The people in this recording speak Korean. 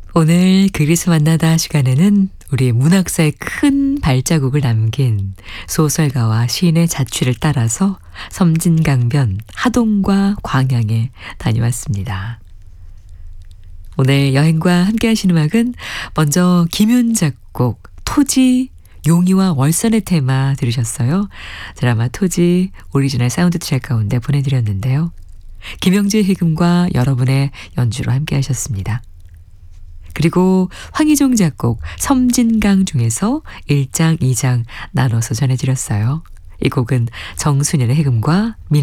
오늘 그리스 만나다 시간에는 우리 문학사에 큰 발자국을 남긴 소설가와 시인의 자취를 따라서 섬진강변 하동과 광양에 다녀왔습니다. 오늘 여행과 함께 하신 음악은 먼저 김윤 작곡 토지 용이와 월선의 테마 들으셨어요. 드라마 토지 오리지널 사운드 트랙 가운데 보내드렸는데요. 김영재 해금과 여러분의 연주로 함께 하셨습니다. 그리고 황희종 작곡 섬진강 중에서 1장, 2장 나눠서 전해드렸어요. 이 곡은 정순현의 해금과